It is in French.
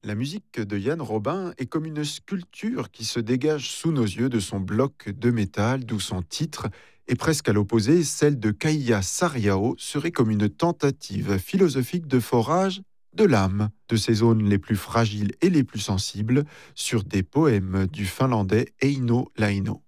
La musique de Yann Robin est comme une sculpture qui se dégage sous nos yeux de son bloc de métal, d'où son titre, et presque à l'opposé, celle de Kaya Sariao serait comme une tentative philosophique de forage de l'âme, de ses zones les plus fragiles et les plus sensibles, sur des poèmes du finlandais Eino Laino.